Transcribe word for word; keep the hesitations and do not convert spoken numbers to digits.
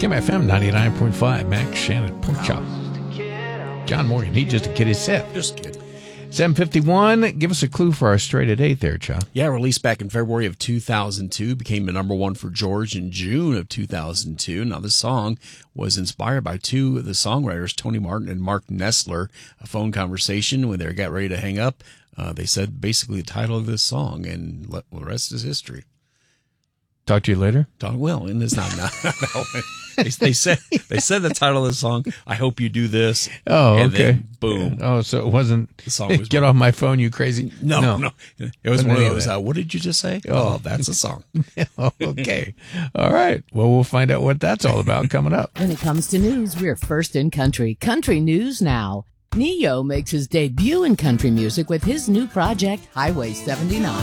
Kim F M ninety-nine point five, Max Shannon, Pork Chop. John Morgan, he just a kid himself. Just a kid. seven fifty-one, give us a clue for our straight at eight there, Chuck. Yeah, released back in February of two thousand two, became the number one for George in June of two thousand two. Now, this song was inspired by two of the songwriters, Tony Martin and Mark Nessler. A phone conversation when they got ready to hang up. Uh, they said basically the title of this song, and let, well, the rest is history. Talk to you later. Talk well, and it's not. not, not they, they said they said the title of the song. I hope you do this. Oh, and okay. Then, boom. Oh, so it wasn't. The song was Get wrong. Off my phone, you crazy. No, no, no. It was Wasn't one of any of those. that. Uh, what did you just say? Oh. Oh, that's a song. Oh, okay. All right. Well, we'll find out what that's all about coming up. When it comes to news, we're first in country. Country News Now. Neo makes his debut in country music with his new project, Highway seventy-nine.